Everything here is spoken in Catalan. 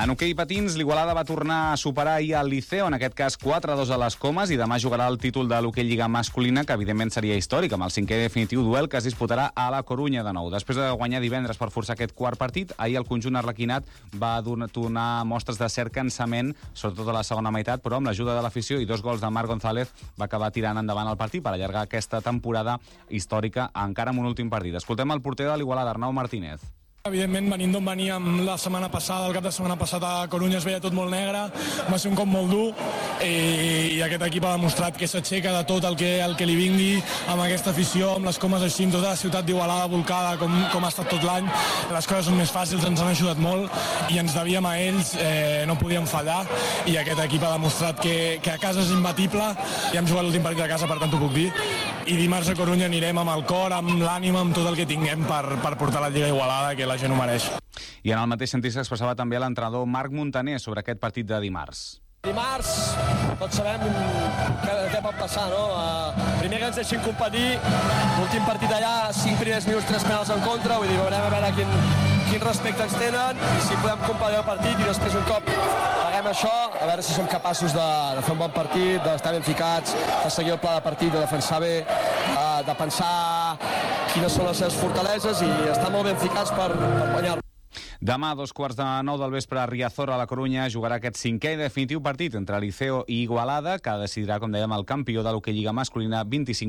En hoquei patins, l'Igualada va tornar a superar ahir el Liceo, en aquest cas 4-2 a les Comes, i demà jugarà el títol de l'hoquei Lliga masculina, que evidentment seria històric, amb el cinquè i definitiu duel que es disputarà a la Corunya de nou. Després de guanyar divendres per forçar aquest quart partit, ahir el conjunt arlequinat va donar mostres de cert cansament, sobretot a la segona meitat, però amb l'ajuda de l'afició i 2 gols de Marc González va acabar tirant endavant el partit per allargar aquesta temporada històrica encara amb un últim partit. Escoltem el porter de l'Igualada, Arnau Martínez. Evidentment, venint d'on veníem la setmana passada, el cap de setmana passat a Corunya es veia tot molt negre, va ser un cop molt dur i aquest equip ha demostrat que s'aixeca de tot el que li vingui, amb aquesta afició, amb les Comes així, tota la ciutat d'Igualada volcada com ha estat tot l'any. Les coses són més fàcils, ens han ajudat molt i ens devíem a ells, no podíem fallar, i aquest equip ha demostrat que a casa és imbatible, i hem jugat l'últim partit a casa, per tant ho puc dir, i dimarts a Corunya anirem amb el cor, amb l'ànima, amb tot el que tinguem per portar la Lliga Igualada, que la gent ho mereix. I en el mateix sentit s'expressava també l'entrenador Marc Montaner sobre aquest partit de dimarts. Dimarts, tots sabem què pot passar, no? Primer que ens deixin competir, l'últim partit allà, 5 primers minuts, 3 penals en contra, vull dir, veurem a veure quin respecte ens tenen, i si podem competir el partit, i després un cop paguem això, a veure si som capaços de fer un bon partit, d'estar ben ficats, de seguir el pla de partit, de defensar bé, de pensar quines són les seves fortaleses i estar molt ben ficats per guanyar-lo. Demà, a 9:15 del vespre, a Riazor, a la Corunya, jugarà aquest cinquè i definitiu partit entre Liceo i Igualada, que decidirà, com dèiem, el campió de l'hoquei Lliga masculina 25